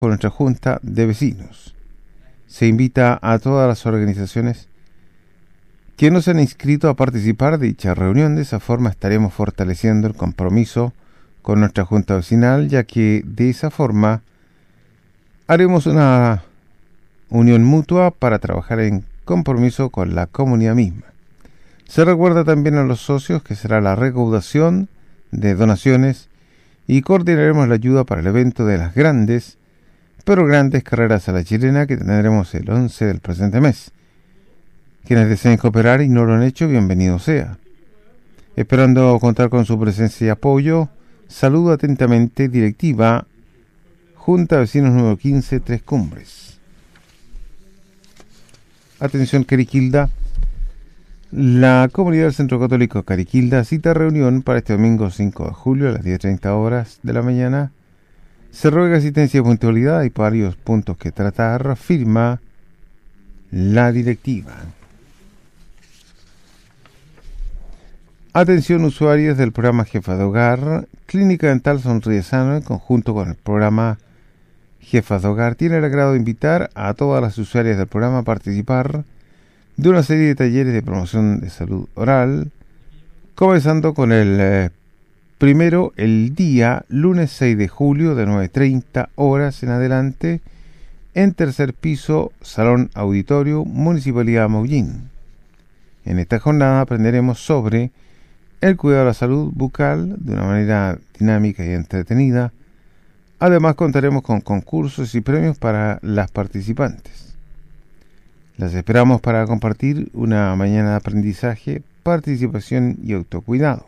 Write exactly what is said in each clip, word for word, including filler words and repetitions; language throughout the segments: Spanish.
con nuestra Junta de Vecinos. Se invita a todas las organizaciones que no se han inscrito a participar de dicha reunión. De esa forma estaremos fortaleciendo el compromiso con nuestra Junta Vecinal, ya que de esa forma haremos una unión mutua para trabajar en compromiso con la comunidad misma. Se recuerda también a los socios que será la recaudación de donaciones y coordinaremos la ayuda para el evento de las grandes, pero grandes carreras a la chilena que tendremos el once del presente mes. Quienes deseen cooperar y no lo han hecho, bienvenido sea. Esperando contar con su presencia y apoyo, saludo atentamente, directiva Junta de Vecinos número quince, Tres Cumbres. Atención Cariquilda. La comunidad del Centro Católico Cariquilda cita reunión para este domingo cinco de julio a las diez treinta horas de la mañana. Se ruega asistencia y puntualidad. Hay varios puntos que tratar. Firma la directiva. Atención usuarios del programa Jefa de Hogar. Clínica Dental Sonríe Sano, en conjunto con el programa Jefas de Hogar, tiene el agrado de invitar a todas las usuarias del programa a participar de una serie de talleres de promoción de salud oral, comenzando con el eh, primero el día lunes seis de julio de nueve treinta horas en adelante en tercer piso, Salón Auditorio, Municipalidad de Maullín. En esta jornada aprenderemos sobre el cuidado de la salud bucal de una manera dinámica y entretenida. Además contaremos con concursos y premios para las participantes. Las esperamos para compartir una mañana de aprendizaje, participación y autocuidado.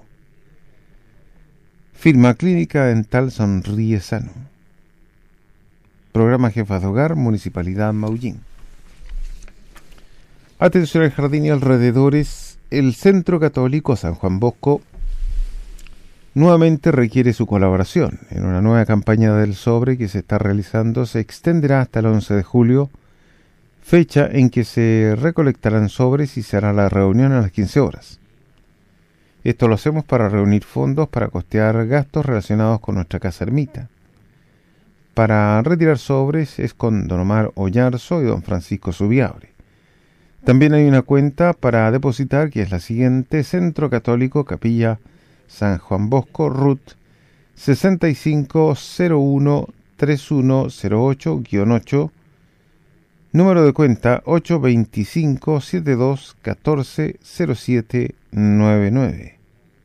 Firma Clínica Dental Sonríe Sano. Programa Jefas de Hogar, Municipalidad Maullín. Atención al jardín y alrededores. El Centro Católico San Juan Bosco nuevamente requiere su colaboración. En una nueva campaña del sobre que se está realizando se extenderá hasta el once de julio, fecha en que se recolectarán sobres y se hará la reunión a las quince horas. Esto lo hacemos para reunir fondos para costear gastos relacionados con nuestra casa ermita. Para retirar sobres es con don Omar Ollarzo y don Francisco Subiabre. También hay una cuenta para depositar que es la siguiente: Centro Católico Capilla San Juan Bosco, R U T sesenta y cinco cero uno treinta y uno cero ocho ocho, número de cuenta ocho dos cinco siete dos uno cuatro cero siete nueve nueve.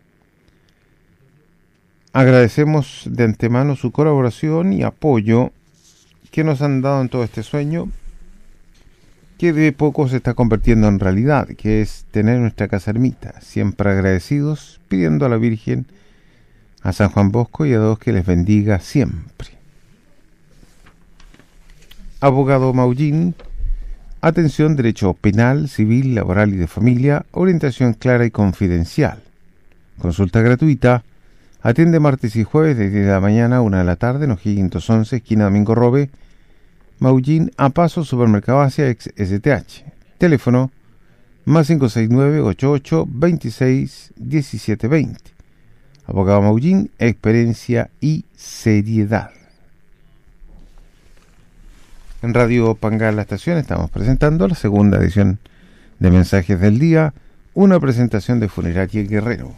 Agradecemos de antemano su colaboración y apoyo que nos han dado en todo este sueño, que de poco se está convirtiendo en realidad, que es tener nuestra casa ermita. Siempre agradecidos, pidiendo a la Virgen, a San Juan Bosco y a Dios que les bendiga siempre. Abogado Maullín. Atención, derecho penal, civil, laboral y de familia, orientación clara y confidencial. Consulta gratuita. Atiende martes y jueves de diez de la mañana a una de la tarde en O'Higgins quinientos once, esquina Domingo Robe, Maullín, a paso Supermercado Asia ex S T H. Teléfono más cinco seis nueve ocho ocho veintiséis diecisiete veinte. Abogado Maullín, experiencia y seriedad. En Radio Pangal La Estación estamos presentando la segunda edición de Mensajes del Día, una presentación de Funeraria Guerrero.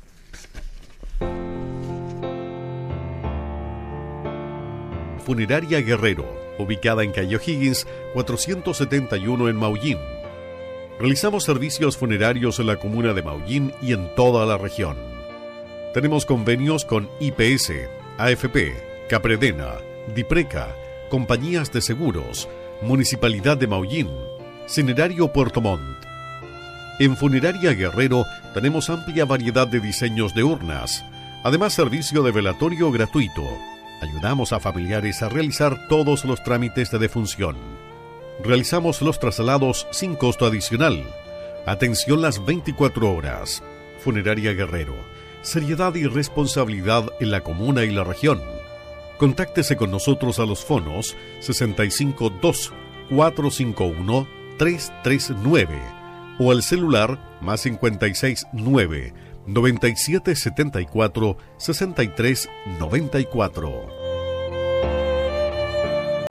Funeraria Guerrero, ubicada en calle O'Higgins cuatrocientos setenta y uno en Maullín. Realizamos servicios funerarios en la comuna de Maullín y en toda la región. Tenemos convenios con I P S, A F P, Capredena, Dipreca, compañías de seguros, Municipalidad de Maullín, Cinerario Puerto Montt. En Funeraria Guerrero tenemos amplia variedad de diseños de urnas, además servicio de velatorio gratuito. Ayudamos a familiares a realizar todos los trámites de defunción. Realizamos los traslados sin costo adicional. Atención las veinticuatro horas. Funeraria Guerrero. Seriedad y responsabilidad en la comuna y la región. Contáctese con nosotros a los fonos sesenta y cinco dos cuatro cinco uno tres tres nueve o al celular más cincuenta y seis nueve noventa y siete setenta y cuatro sesenta y tres noventa y cuatro.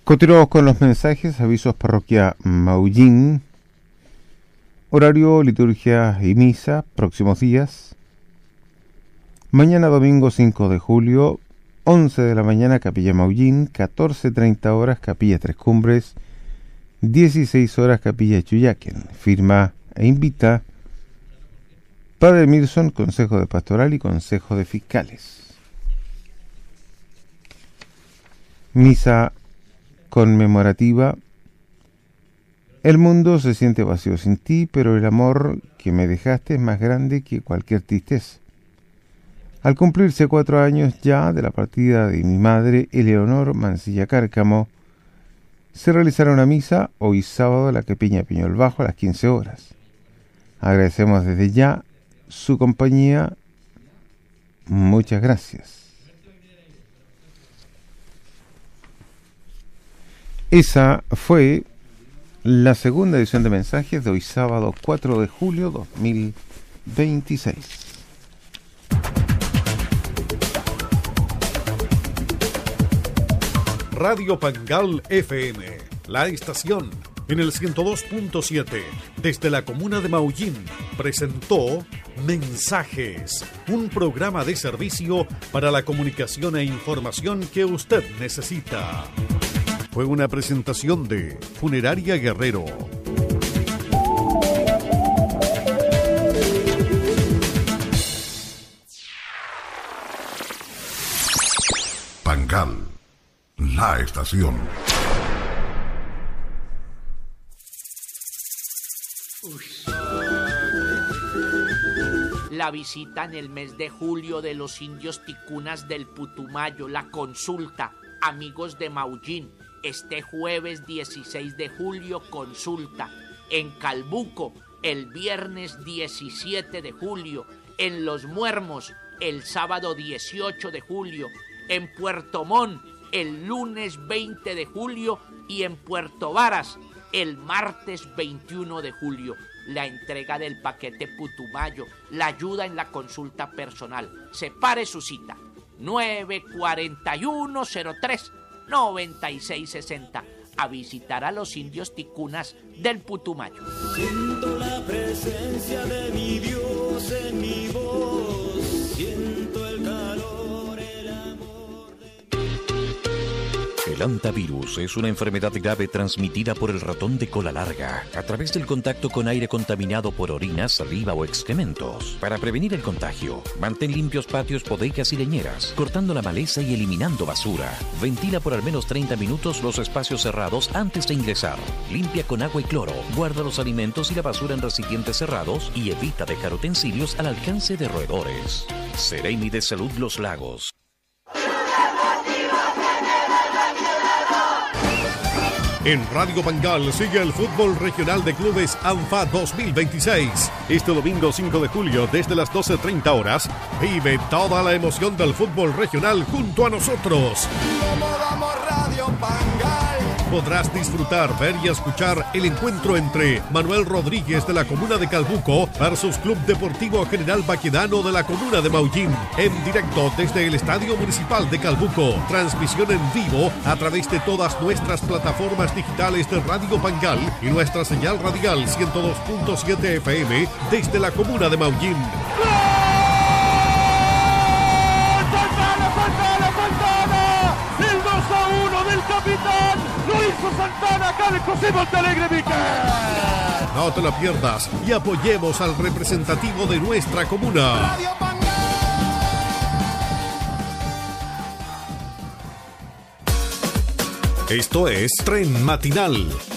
Continuamos con los mensajes, avisos parroquia Maullín, horario, liturgia y misa, próximos días. Mañana domingo cinco de julio, once de la mañana Capilla Maullín, catorce treinta horas Capilla Tres Cumbres, dieciséis horas Capilla Chuyaquen. Firma e invita Padre Milson, Consejo de Pastoral y Consejo de Fiscales. Misa conmemorativa. El mundo se siente vacío sin ti, pero el amor que me dejaste es más grande que cualquier tristeza. Al cumplirse cuatro años ya de la partida de mi madre, Eleonor Mancilla Cárcamo, se realizará una misa hoy sábado en la Capilla Peñol Bajo a las quince horas. Agradecemos desde ya su compañía. Muchas gracias. Esa fue la segunda edición de mensajes de hoy sábado cuatro de julio dos mil veintiséis. Radio Pangal F M, la estación en el ciento dos punto siete, desde la comuna de Maullín, presentó Mensajes, un programa de servicio para la comunicación e información que usted necesita. Fue una presentación de Funeraria Guerrero. Pangal, la estación. La visita en el mes de julio de los indios ticunas del Putumayo, la consulta, amigos de Maullín. Este jueves dieciséis de julio, consulta. En Calbuco, el viernes diecisiete de julio. En Los Muermos, el sábado dieciocho de julio. En Puerto Montt, el lunes veinte de julio. Y en Puerto Varas, el martes veintiuno de julio. La entrega del paquete Putumayo, la ayuda en la consulta personal. Separe su cita. nueve cuatro uno cero tres noventa y seis sesenta, a visitar a los indios ticunas del Putumayo. Siento la presencia de mi Dios en mi voz, siento el calor, el amor de... El hantavirus es una enfermedad grave transmitida por el ratón de cola larga a través del contacto con aire contaminado por orina, saliva o excrementos. Para prevenir el contagio, mantén limpios patios, bodegas y leñeras, cortando la maleza y eliminando basura. Ventila por al menos treinta minutos los espacios cerrados antes de ingresar. Limpia con agua y cloro. Guarda los alimentos y la basura en recipientes cerrados y evita dejar utensilios al alcance de roedores. Seremi de Salud Los Lagos. En Radio Pangal sigue el fútbol regional de clubes ANFA dos mil veintiséis. Este domingo cinco de julio, desde las doce treinta horas, vive toda la emoción del fútbol regional junto a nosotros. ¿Cómo vamos, Radio Pangal? Podrás disfrutar, ver y escuchar el encuentro entre Manuel Rodríguez de la comuna de Calbuco versus Club Deportivo General Baquedano de la comuna de Maullín, en directo desde el Estadio Municipal de Calbuco. Transmisión en vivo a través de todas nuestras plataformas digitales de Radio Pangal y nuestra señal radial ciento dos punto siete F M desde la comuna de Maullín. El dos a uno del capitán, lo hizo Santana, acá de José Montalegre Miquel. No te lo pierdas y apoyemos al representativo de nuestra comuna. Radio Pangal. Esto es Tren Matinal